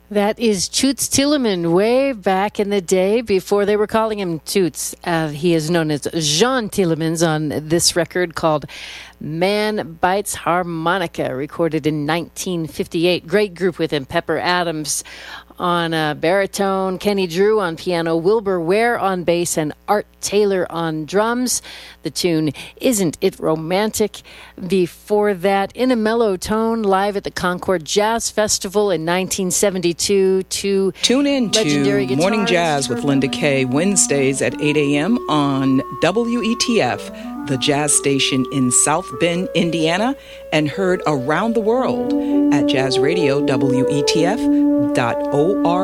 That is Toots Thielemans, way back in the day before they were calling him Toots. He is known as Jean Thielemans on this record called Man Bites Harmonica, recorded in 1958. Great group with him. Pepper Adams on baritone, Kenny Drew on piano, Wilbur Ware on bass, and Art Taylor on drums. The tune Isn't It Romantic? Before that, In a Mellow Tone, live at the Concord Jazz Festival in 1972. Tune in to Morning Jazz with Linda Kay, Wednesdays at 8 a.m. on WETF, the jazz station in South Bend, Indiana, and heard around the world at jazzradio.wetf.org.